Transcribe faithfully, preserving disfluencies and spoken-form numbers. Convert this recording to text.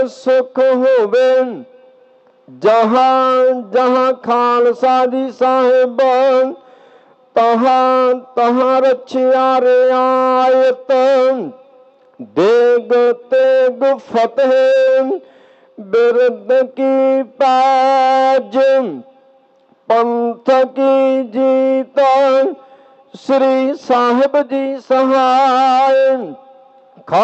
सुख होवे जहाँ जहाँ खालसा जी साहिब तहाँ तहाँ रछिया रियायत देग तेग फतेह बिरद की पैज पंथ की जीत श्री साहिब जी सहाय।